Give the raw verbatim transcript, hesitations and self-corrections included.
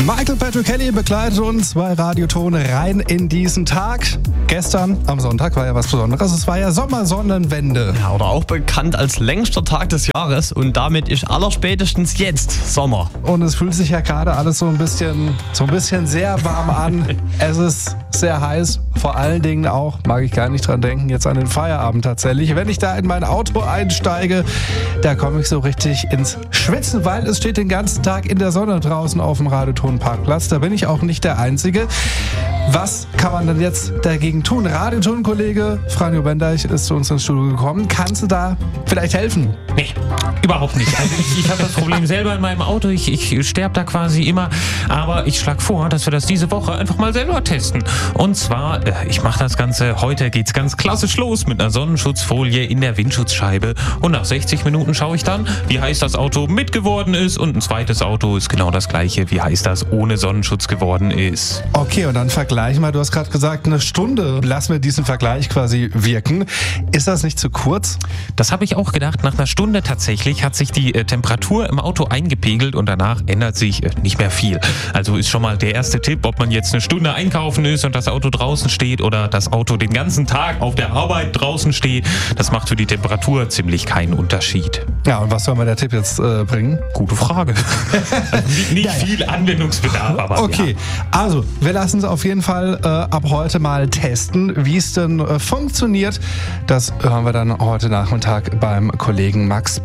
Michael Patrick Kelly begleitet uns bei Radioton rein in diesen Tag. Gestern am Sonntag war ja was Besonderes. Es war ja Sommersonnenwende. Ja, oder auch bekannt als längster Tag des Jahres. Und damit ist allerspätestens jetzt Sommer. Und es fühlt sich ja gerade alles so ein bisschen, so ein bisschen sehr warm an. Es ist sehr heiß. Vor allen Dingen auch, mag ich gar nicht dran denken, jetzt an den Feierabend tatsächlich. Wenn ich da in mein Auto einsteige, da komme ich so richtig ins Schwitzen, weil es steht den ganzen Tag in der Sonne draußen auf dem Radioton-Parkplatz. Da bin ich auch nicht der Einzige. Was kann man denn jetzt dagegen tun? Radioton-Kollege Franjo Bendeich ist zu uns ins Studio gekommen. Kannst du da vielleicht helfen? Nee, überhaupt nicht. Also ich, ich habe das Problem selber in meinem Auto. Ich, ich sterbe da quasi immer. Aber ich schlage vor, dass wir das diese Woche einfach mal selber testen. Und zwar, äh, ich mache das Ganze, heute geht's ganz klassisch los mit einer Sonnenschutzfolie in der Windschutzscheibe. Und nach sechzig Minuten schaue ich dann, wie heiß das Auto mit geworden ist. Und ein zweites Auto ist genau das gleiche, wie heiß das ohne Sonnenschutz geworden ist. Okay, und dann vergleichen wir. Du hast gerade gesagt, eine Stunde lassen wir diesen Vergleich quasi wirken. Ist das nicht zu kurz? Das habe ich auch gedacht. Nach einer Stunde tatsächlich hat sich die äh, Temperatur im Auto eingepegelt und danach ändert sich äh, nicht mehr viel. Also ist schon mal der erste Tipp, ob man jetzt eine Stunde einkaufen ist und das Auto draußen steht oder das Auto den ganzen Tag auf der Arbeit draußen steht. Das macht für die Temperatur ziemlich keinen Unterschied. Ja, und was soll mir der Tipp jetzt äh, bringen? Gute Frage. Also nicht nicht Ja, ja. viel Anwendungsbedarf, aber Okay, ja. also wir lassen es auf jeden Fall äh, ab heute mal testen, wie es denn äh, funktioniert. Das hören wir dann heute Nachmittag beim Kollegen Max